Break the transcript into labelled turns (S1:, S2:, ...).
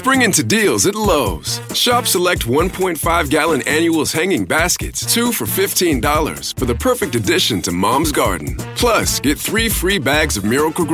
S1: Spring into deals at Lowe's. Shop select 1.5-gallon annuals hanging baskets, 2 for $15 for the perfect addition to Mom's Garden. Plus, get 3 free bags of Miracle-Gro